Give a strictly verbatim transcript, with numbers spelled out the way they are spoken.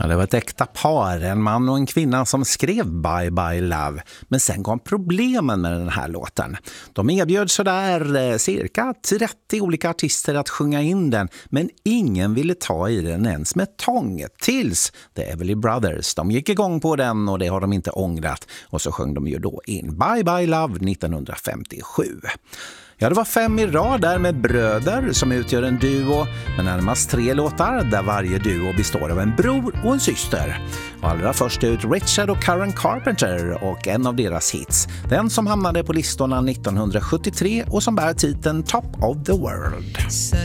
Ja, det var ett äkta par, en man och en kvinna som skrev Bye Bye Love. Men sen kom problemen med den här låten. De erbjöd sådär eh, cirka trettio olika artister att sjunga in den. Men ingen ville ta i den ens med tång. Tills The Everly Brothers. De gick igång på den och det har de inte ångrat. Och så sjöng de ju då in Bye Bye Love nittonhundrafemtiosju. Ja, det var fem i rad där med bröder som utgör en duo, med närmast tre låtar där varje duo består av en bror och en syster. Och allra först ut Richard och Karen Carpenter och en av deras hits, den som hamnade på listorna nittonhundrasjuttiotre och som bär titeln Top of the World.